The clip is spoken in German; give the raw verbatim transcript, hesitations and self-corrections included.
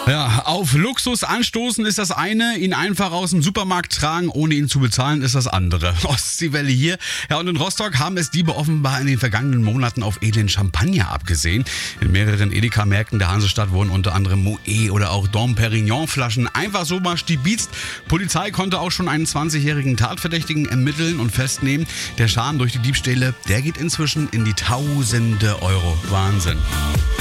Ja, auf Luxus anstoßen ist das eine, ihn einfach aus dem Supermarkt tragen, ohne ihn zu bezahlen, ist das andere. Ostseewelle hier. Ja, und in Rostock haben es Diebe offenbar in den vergangenen Monaten auf edlen Champagner abgesehen. In mehreren Edeka-Märkten der Hansestadt wurden unter anderem Moet oder auch Dom Perignon-Flaschen einfach so mal stibitzt. Polizei konnte auch schon einen zwanzigjährigen Tatverdächtigen ermitteln und festnehmen. Der Schaden durch die Diebstähle, der geht inzwischen in die Tausende Euro. Wahnsinn.